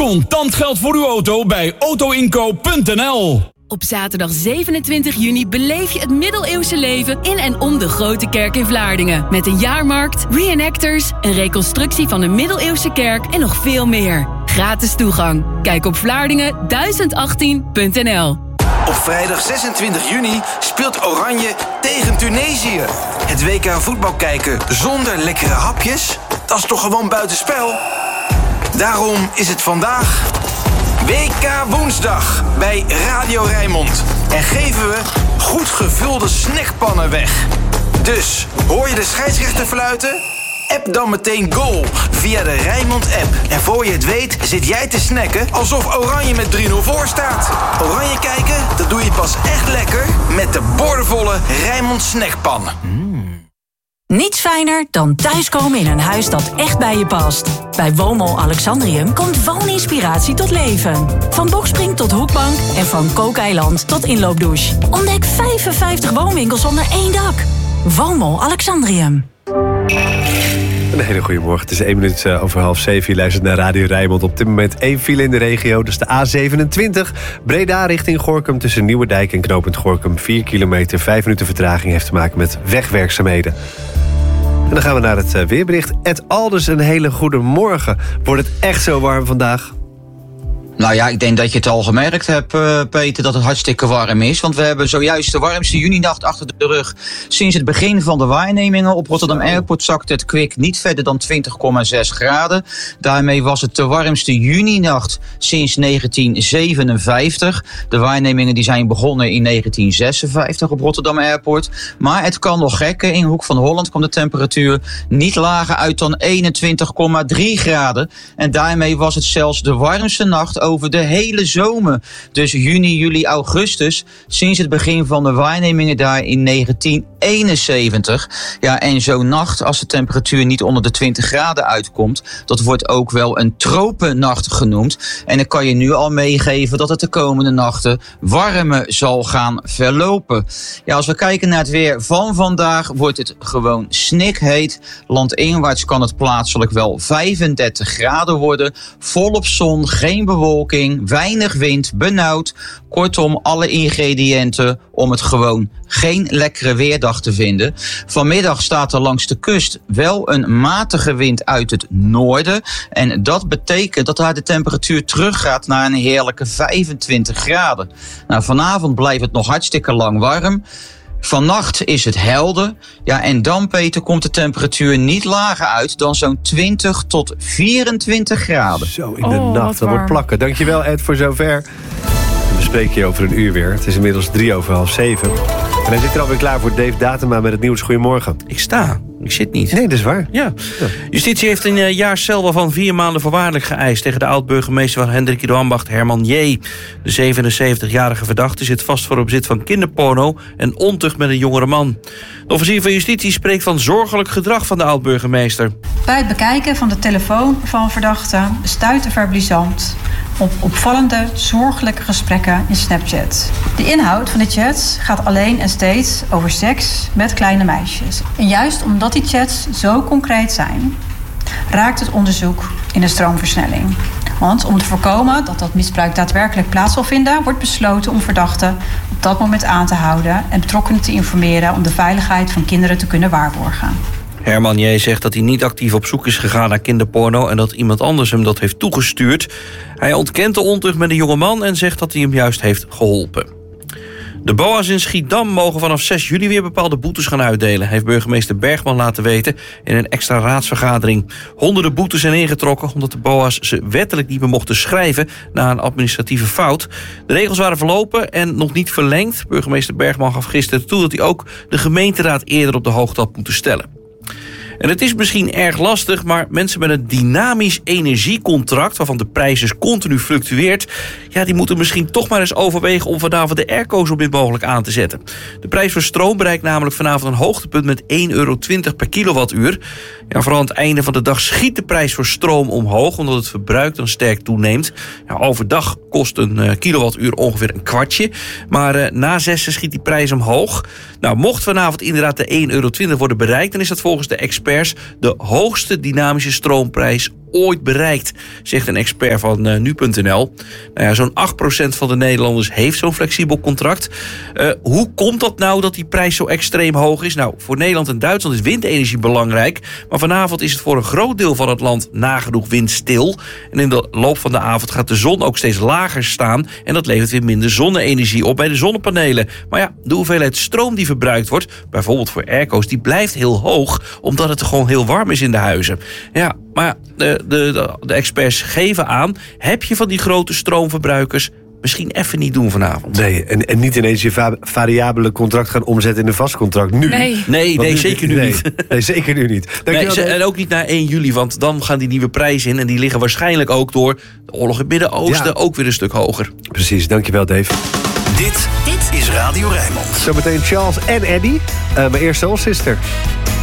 Contant geld voor uw auto bij autoinkoop.nl. Op zaterdag 27 juni beleef je het middeleeuwse leven in en om de Grote Kerk in Vlaardingen. Met een jaarmarkt, reenactors, een reconstructie van de middeleeuwse kerk en nog veel meer. Gratis toegang. Kijk op Vlaardingen1018.nl. Op vrijdag 26 juni speelt Oranje tegen Tunesië. Het WK voetbal kijken zonder lekkere hapjes? Dat is toch gewoon buitenspel? Daarom is het vandaag WK Woensdag bij Radio Rijnmond. En geven we goed gevulde snackpannen weg. Dus, hoor je de scheidsrechter fluiten? App dan meteen goal via de Rijnmond-app. En voor je het weet zit jij te snacken alsof Oranje met 3-0 voor staat. Oranje kijken, dat doe je pas echt lekker met de boordevolle Rijnmond snackpan. Niets fijner dan thuiskomen in een huis dat echt bij je past. Bij Woonmol Alexandrium komt wooninspiratie tot leven. Van bokspring tot hoekbank en van kookeiland tot inloopdouche. Ontdek 55 woonwinkels onder één dak. Woonmol Alexandrium. Een hele goede morgen. Het is 1 minuut over 6:30. Je luistert naar Radio Rijnmond. Op dit moment 1 file in de regio. Dus de A27. Breda richting Gorinchem tussen Nieuwerdijk en knooppunt Gorinchem. 4 kilometer, 5 minuten vertraging heeft te maken met wegwerkzaamheden. En dan gaan we naar het weerbericht. Ed Alders, een hele goede morgen. Wordt het echt zo warm vandaag? Nou ja, ik denk dat je het al gemerkt hebt, Peter, dat het hartstikke warm is. Want we hebben zojuist de warmste juninacht achter de rug. Sinds het begin van de waarnemingen op Rotterdam Airport zakte het kwik niet verder dan 20,6 graden. Daarmee was het de warmste juninacht sinds 1957. De waarnemingen die zijn begonnen in 1956 op Rotterdam Airport. Maar het kan nog gekker. In Hoek van Holland kwam de temperatuur niet lager uit dan 21,3 graden. En daarmee was het zelfs de warmste nacht over de hele zomer. Dus juni, juli, augustus, sinds het begin van de waarnemingen daar in 1971. Ja, en zo'n nacht, als de temperatuur niet onder de 20 graden uitkomt, dat wordt ook wel een tropennacht genoemd. En ik kan je nu al meegeven dat het de komende nachten warmer zal gaan verlopen. Ja, als we kijken naar het weer van vandaag, wordt het gewoon snikheet. Landinwaarts kan het plaatselijk wel 35 graden worden. Volop zon, geen bewolking, weinig wind, benauwd. Kortom, alle ingrediënten om het gewoon geen lekkere weerdag te vinden. Vanmiddag staat er langs de kust wel een matige wind uit het noorden. En dat betekent dat daar de temperatuur teruggaat naar een heerlijke 25 graden. Nou, vanavond blijft het nog hartstikke lang warm. Vannacht is het helder. Ja, en dan, Peter, komt de temperatuur niet lager uit dan zo'n 20 tot 24 graden. Zo in de nacht, dat wordt plakken. Dankjewel, Ed, voor zover. We spreken je over een uur weer. Het is inmiddels 6:03. En hij zit er alweer klaar voor Dave Datema met het nieuws. Goedemorgen. Ik zit niet. Nee, dat is waar. Ja. Justitie heeft een jaar cel waarvan 4 maanden voorwaardelijk geëist tegen de oud-burgemeester van Hendrikido Ambacht, Herman J. De 77-jarige verdachte zit vast voor het bezit van kinderporno en ontucht met een jongere man. De officier van Justitie spreekt van zorgelijk gedrag van de oud-burgemeester. Bij het bekijken van de telefoon van verdachte stuit de verblisant op opvallende, zorgelijke gesprekken in Snapchat. De inhoud van de chats gaat alleen en steeds over seks met kleine meisjes. En juist omdat die chats zo concreet zijn, raakt het onderzoek in een stroomversnelling. Want om te voorkomen dat dat misbruik daadwerkelijk plaats zal vinden, wordt besloten om verdachten op dat moment aan te houden en betrokkenen te informeren om de veiligheid van kinderen te kunnen waarborgen. Herman J. zegt dat hij niet actief op zoek is gegaan naar kinderporno en dat iemand anders hem dat heeft toegestuurd. Hij ontkent de ontucht met een jonge man en zegt dat hij hem juist heeft geholpen. De BOA's in Schiedam mogen vanaf 6 juli weer bepaalde boetes gaan uitdelen, heeft burgemeester Bergman laten weten in een extra raadsvergadering. Honderden boetes zijn ingetrokken omdat de BOA's ze wettelijk niet meer mochten schrijven na een administratieve fout. De regels waren verlopen en nog niet verlengd. Burgemeester Bergman gaf gisteren toe dat hij ook de gemeenteraad eerder op de hoogte had moeten stellen. En het is misschien erg lastig, maar mensen met een dynamisch energiecontract, waarvan de prijs dus continu fluctueert, ja, die moeten misschien toch maar eens overwegen om vanavond de airco zo min mogelijk aan te zetten. De prijs voor stroom bereikt namelijk vanavond een hoogtepunt met €1,20 per kilowattuur. Ja, vooral aan het einde van de dag schiet de prijs voor stroom omhoog, omdat het verbruik dan sterk toeneemt. Ja, overdag kost een kilowattuur ongeveer een kwartje, maar na 6 schiet die prijs omhoog. Nou, mocht vanavond inderdaad de €1,20 worden bereikt, dan is dat volgens de experts de hoogste dynamische stroomprijs ooit bereikt, zegt een expert van nu.nl. Nou ja, zo'n 8% van de Nederlanders heeft zo'n flexibel contract. Hoe komt dat nou dat die prijs zo extreem hoog is? Nou, voor Nederland en Duitsland is windenergie belangrijk. Maar vanavond is het voor een groot deel van het land nagenoeg windstil. En in de loop van de avond gaat de zon ook steeds lager staan. En dat levert weer minder zonne-energie op bij de zonnepanelen. Maar ja, de hoeveelheid stroom die verbruikt wordt, bijvoorbeeld voor airco's, die blijft heel hoog, omdat het er gewoon heel warm is in de huizen. Ja, maar de experts geven aan, heb je van die grote stroomverbruikers, misschien even niet doen vanavond. Nee, en niet ineens je variabele contract gaan omzetten in een vast contract. Nu. Nee, zeker nu niet. Nee, zeker nu niet. En ook niet na 1 juli, want dan gaan die nieuwe prijzen in. En die liggen waarschijnlijk ook door de oorlog in het Midden-Oosten ook weer een stuk hoger. Precies, dankjewel Dave. Dit is Radio Rijnmond. Zometeen Charles en Eddie. Maar eerst Soul Sister.